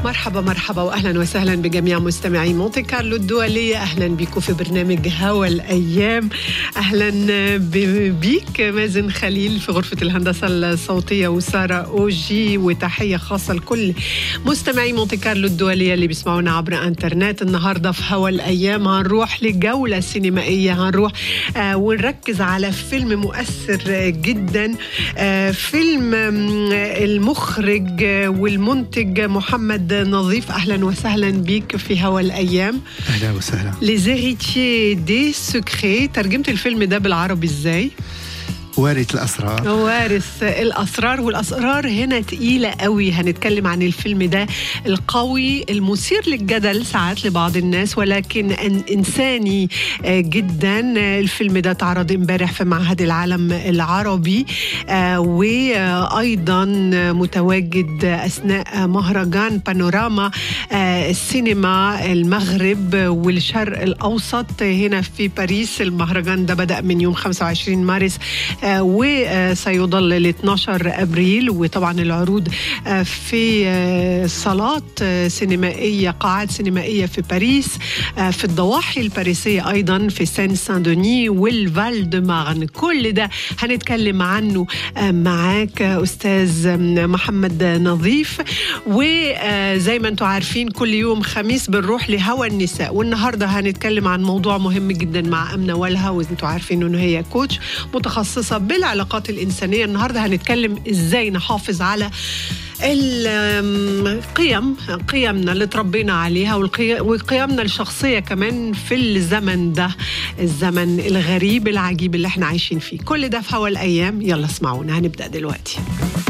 مرحبا مرحبا واهلا وسهلا بجميع مستمعي مونتي كارلو الدولية. اهلا بكم في برنامج هوا الايام. اهلا بيك مازن خليل في غرفة الهندسة الصوتية وسارة اوجي، وتحية خاصة لكل مستمعي مونتي كارلو الدولية اللي بيسمعونا عبر انترنت. النهاردة في هوا الايام هنروح لجولة سينمائية، هنروح ونركز على فيلم مؤثر جدا، فيلم المخرج والمنتج محمد نظيف. أهلا وسهلا بك في هوا الأيام. أهلا وسهلا. Les héritiers des secrets. ترجمت الفيلم ده بالعربي إزاي؟ وارث الأسرار. وارث الأسرار. والأسرار هنا تقيلة قوي. هنتكلم عن الفيلم ده القوي المثير للجدل ساعات لبعض الناس، ولكن إنساني جدا. الفيلم ده تعرض امبارح في معهد العالم العربي، وأيضا متواجد أثناء مهرجان بانوراما السينما المغرب والشرق الأوسط هنا في باريس. المهرجان ده بدأ من يوم 25 مارس وسيظل ل 12 أبريل، وطبعا العروض في صالات سينمائية، قاعات سينمائية في باريس، في الضواحي الباريسية أيضا في سان سان دوني والفال دو مارن. كل ده هنتكلم عنه معاك أستاذ محمد نظيف. وزي ما انتم عارفين كل يوم خميس بنروح لهوى النساء، والنهاردة هنتكلم عن موضوع مهم جدا مع أمنة والها، وانتم عارفين انه هي كوتش متخصصة بالعلاقات الإنسانية. النهاردة هنتكلم إزاي نحافظ على قيمنا اللي تربينا عليها، وقيمنا الشخصية كمان في الزمن ده، الزمن الغريب العجيب اللي احنا عايشين فيه. كل ده في هوا الأيام. يلا اسمعونا، هنبدأ دلوقتي.